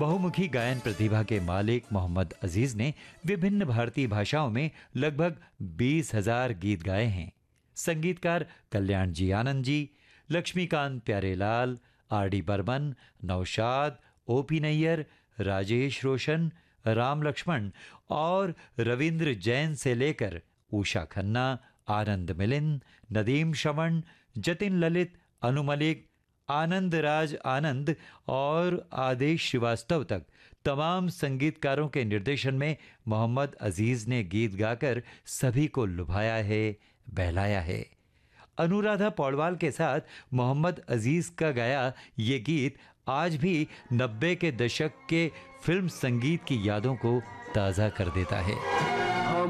बहुमुखी गायन प्रतिभा के मालिक मोहम्मद अजीज ने विभिन्न भारतीय भाषाओं में लगभग 20,000 गीत गाए हैं। संगीतकार कल्याण जी आनंद जी, लक्ष्मीकांत प्यारेलाल, आर.डी. बर्मन, नौशाद, ओ.पी. नैयर, राजेश रोशन, राम लक्ष्मण और रविंद्र जैन से लेकर उषा खन्ना, आनंद मिलिंद, नदीम श्रवण, जतिन ललित, अनु मलिक, आनंद राज आनंद और आदेश श्रीवास्तव तक तमाम संगीतकारों के निर्देशन में मोहम्मद अजीज ने गीत गाकर सभी को लुभाया है, बहलाया है। अनुराधा पौडवाल के साथ मोहम्मद अजीज का गाया ये गीत आज भी 90 के दशक के फिल्म संगीत की यादों को ताज़ा कर देता है।